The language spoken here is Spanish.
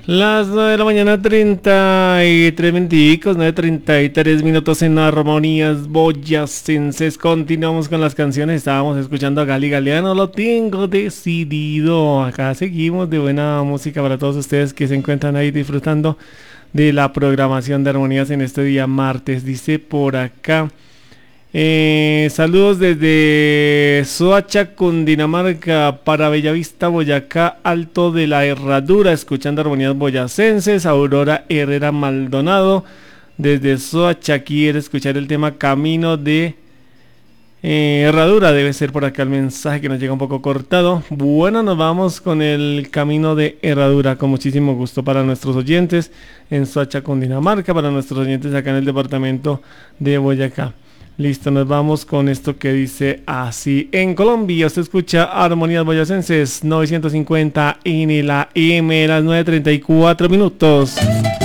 Las 9 de la mañana, 33 minuticos, 9:33 minutos en Armonías Boyacenses. Continuamos con las canciones. Estábamos escuchando a Gali Galeano, lo tengo decidido. Acá seguimos de buena música para todos ustedes que se encuentran ahí disfrutando de la programación de Armonías en este día martes. Dice por acá. Saludos desde Soacha, Cundinamarca, para Bellavista, Boyacá, Alto de la Herradura, escuchando Armonías Boyacenses. Aurora Herrera Maldonado, desde Soacha, quiere escuchar el tema Camino de Herradura. Debe ser por acá el mensaje que nos llega un poco cortado. Bueno, nos vamos con el Camino de Herradura, con muchísimo gusto para nuestros oyentes en Soacha, Cundinamarca, para nuestros oyentes acá en el departamento de Boyacá. Listo, nos vamos con esto que dice así. En Colombia se escucha Armonías Boyacenses 950 en la AM, las 9:34 minutos.